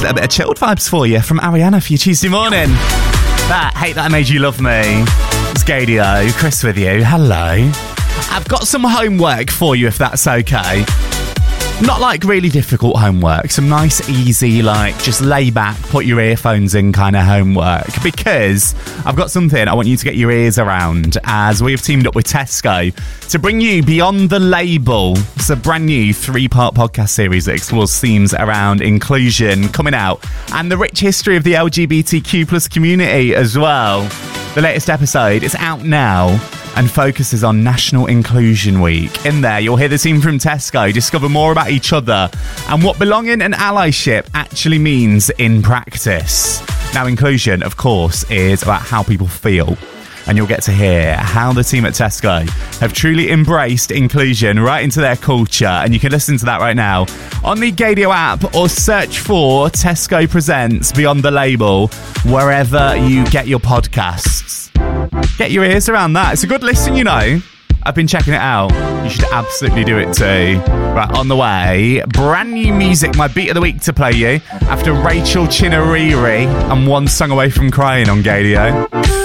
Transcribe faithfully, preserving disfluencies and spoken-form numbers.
little bit of chilled vibes for you from Ariana for your Tuesday morning. That Hate That I Made You Love Me. It's Gadio, Chris with you. Hello. I've got some homework for you if that's okay. Not like really difficult homework, some nice, easy, like just lay back, put your earphones in kind of homework, because I've got something I want you to get your ears around as we have teamed up with Tesco to bring you Beyond the Label. It's a brand new three-part podcast series that explores themes around inclusion coming out and the rich history of the L G B T Q plus community as well. The latest episode is out now and focuses on National Inclusion Week. In there, you'll hear the team from Tesco discover more about each other and what belonging and allyship actually means in practice. Now, inclusion, of course, is about how people feel. And you'll get to hear how the team at Tesco have truly embraced inclusion right into their culture. And you can listen to that right now on the Gadio app or search for Tesco Presents Beyond the Label wherever you get your podcasts. Get your ears around that. It's a good listen, you know. I've been checking it out. You should absolutely do it too. Right, on the way, brand new music, my beat of the week to play you after Rachel Chinariri and One Song Away from Crying on Gadio.